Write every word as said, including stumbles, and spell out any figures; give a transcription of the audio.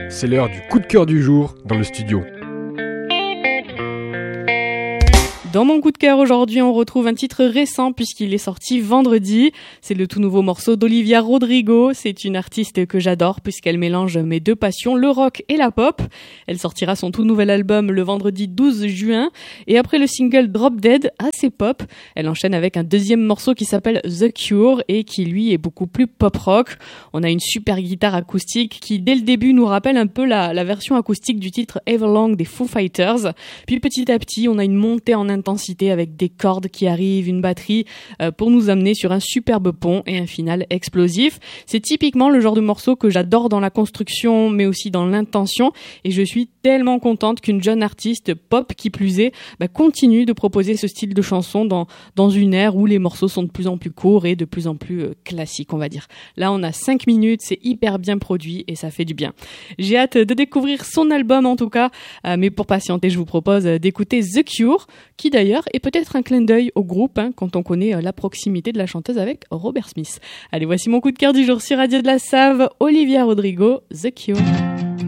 C'est l'heure du coup de cœur du jour dans le studio. Dans mon coup de cœur aujourd'hui, on retrouve un titre récent puisqu'il est sorti vendredi. C'est le tout nouveau morceau d'Olivia Rodrigo. C'est une artiste que j'adore puisqu'elle mélange mes deux passions, le rock et la pop. Elle sortira son tout nouvel album le vendredi douze juin. Et après le single Drop Dead, assez pop, elle enchaîne avec un deuxième morceau qui s'appelle The Cure et qui lui est beaucoup plus pop rock. On a une super guitare acoustique qui dès le début nous rappelle un peu la, la version acoustique du titre Everlong des Foo Fighters. Puis petit à petit, on a une montée en intensité avec des cordes qui arrivent, une batterie euh, pour nous amener sur un superbe pont et un final explosif. C'est typiquement le genre de morceau que j'adore dans la construction mais aussi dans l'intention et je suis tellement contente qu'une jeune artiste pop qui plus est bah, continue de proposer ce style de chanson dans, dans une ère où les morceaux sont de plus en plus courts et de plus en plus euh, classiques on va dire. Là on a cinq minutes, c'est hyper bien produit et ça fait du bien. J'ai hâte de découvrir son album en tout cas, euh, mais pour patienter je vous propose d'écouter The Cure qui d'ailleurs est peut-être un clin d'œil au groupe hein, quand on connaît euh, la proximité de la chanteuse avec Robert Smith. Allez, voici mon coup de cœur du jour sur Radio de la Save, Olivia Rodrigo, The Cure.